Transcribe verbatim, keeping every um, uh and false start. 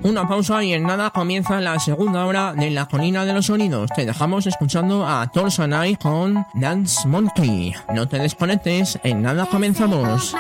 una pausa y en nada comienza la segunda hora de La Colina de los Sonidos. Te dejamos escuchando a Torsanai con Dance Monkey. No te desconectes, en nada comenzamos.